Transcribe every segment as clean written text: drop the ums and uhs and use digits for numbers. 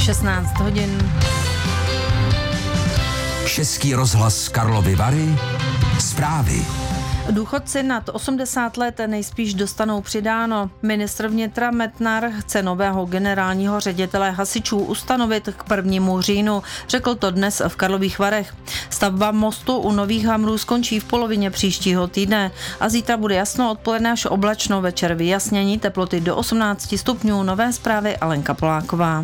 16 hodin. Český rozhlas Karlovy Vary. Zprávy. Důchodci nad 80 let nejspíš dostanou přidáno. Ministr vnitra Metnar chce nového generálního ředitele hasičů ustanovit k 1. říjnu. Řekl to dnes v Karlových Varech. Stavba mostu u Nových Hamrů skončí v polovině příštího týdne a zítra bude jasno, odpoledne až oblačno, večer vyjasnění, teploty do 18 stupňů. Nové zprávy Alenka Poláková.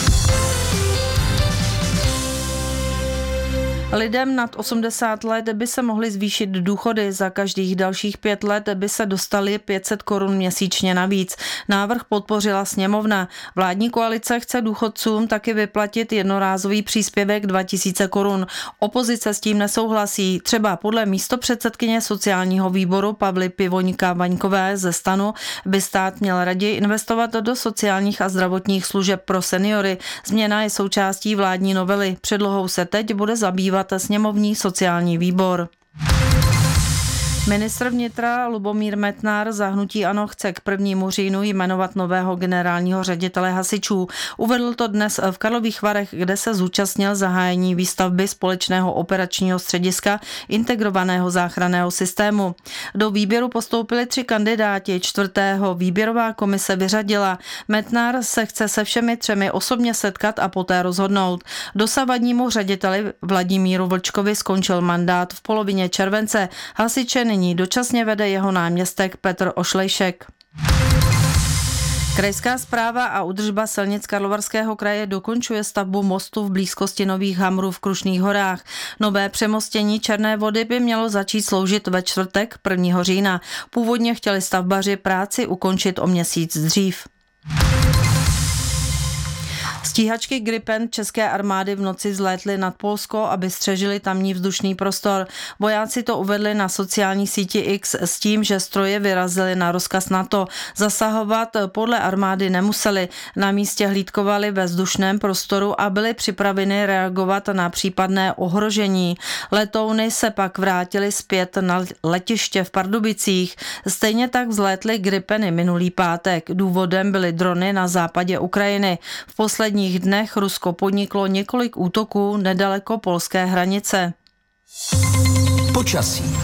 Lidem nad 80 let by se mohly zvýšit důchody. Za každých dalších 5 let by se dostali 500 korun měsíčně navíc. Návrh podpořila sněmovna. Vládní koalice chce důchodcům taky vyplatit jednorázový příspěvek 2000 korun. Opozice s tím nesouhlasí. Třeba podle místopředsedkyně sociálního výboru Pavly Pivoňka-Vaňkové ze STANu by stát měl raději investovat do sociálních a zdravotních služeb pro seniory. Změna je součástí vládní novely. Předlohou se teď bude zabývat sněmovní sociální výbor. Ministr vnitra Lubomír Metnar za hnutí ANO chce k 1. říjnu jmenovat nového generálního ředitele hasičů. Uvedl to dnes v Karlových Varech, kde se zúčastnil zahájení výstavby společného operačního střediska integrovaného záchranného systému. Do výběru postoupili 3 kandidáti, 4. výběrová komise vyřadila. Metnar se chce se všemi 3 osobně setkat a poté rozhodnout. Dosavadnímu řediteli Vladimíru Vlčkovi skončil mandát v polovině července. Hasiče nyní dočasně vede jeho náměstek Petr Ošlejšek. Krajská správa a údržba silnic Karlovarského kraje dokončuje stavbu mostu v blízkosti Nových Hamrů v Krušných horách. Nové přemostění Černé Vody by mělo začít sloužit ve čtvrtek 1. října. Původně chtěli stavbaři práci ukončit o měsíc dřív. Stíhačky Gripen české armády v noci vzlétly nad Polsko, aby střežili tamní vzdušný prostor. Vojáci to uvedli na sociální síti X s tím, že stroje vyrazily na rozkaz NATO. Zasahovat podle armády nemuseli. Na místě hlídkovali ve vzdušném prostoru a byli připraveni reagovat na případné ohrožení. Letouny se pak vrátily zpět na letiště v Pardubicích. Stejně tak vzlétly Gripeny minulý pátek. Důvodem byly drony na západě Ukrajiny. V posledních dnech Rusko podniklo několik útoků nedaleko polské hranice. Počasí.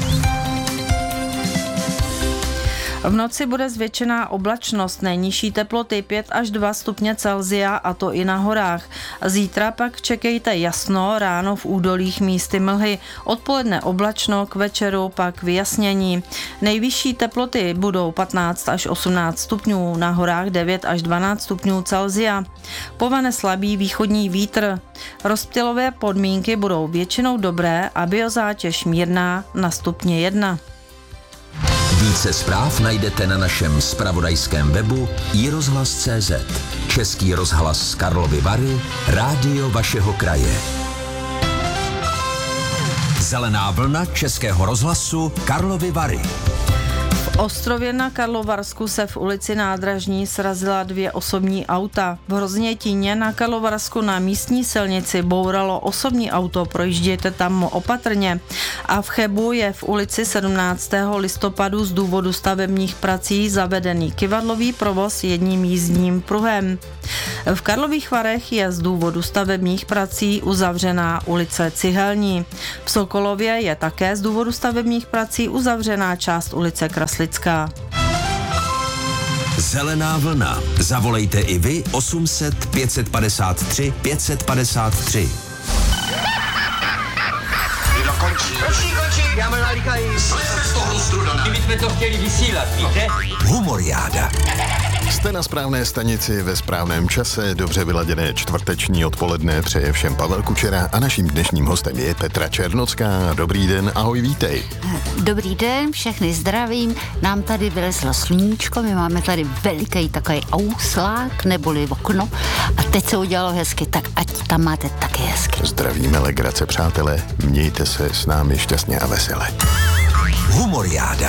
V noci bude zvětšená oblačnost, nejnižší teploty 5 až 2 stupně Celsia, a to i na horách. Zítra pak čekejte jasno, ráno v údolích místy mlhy, odpoledne oblačno, k večeru pak vyjasnění. Nejvyšší teploty budou 15 až 18 stupňů, na horách 9 až 12 stupňů Celsia. Povane slabý východní vítr. Rozptylové podmínky budou většinou dobré a biozátěž mírná na stupně 1. Více zpráv najdete na našem zpravodajském webu iRozhlas.cz. Český rozhlas Karlovy Vary, rádio vašeho kraje. Zelená vlna Českého rozhlasu Karlovy Vary. V Ostrově na Karlovarsku se v ulici Nádražní srazila 2 osobní auta. V Hroznětíně na Karlovarsku na místní silnici bouralo osobní auto, projíždějte tam opatrně. A v Chebu je v ulici 17. listopadu z důvodu stavebních prací zavedený kyvadlový provoz jedním jízdním pruhem. V Karlových Varech je z důvodu stavebních prací uzavřená ulice Cihelní. V Sokolově je také z důvodu stavebních prací uzavřená část ulice Kraslická. Zelená vlna. Zavolejte i vy 800 553 553. Končí, já mám nalíkají. Kdybychom to chtěli vysílat, víte? Humoriáda. Jste na správné stanici ve správném čase, dobře vyladěné čtvrteční odpoledne přeje všem Pavel Kučera a naším dnešním hostem je Petra Černocká. Dobrý den, ahoj, vítej. Dobrý den, všechny zdravím. Nám tady vylezlo sluníčko, my máme tady veliký takový auslák neboli okno a teď se udělalo hezky, tak ať tam máte taky hezky. Zdravíme, legrace, přátelé, mějte se s námi šťastně a vesele. Humoriáda.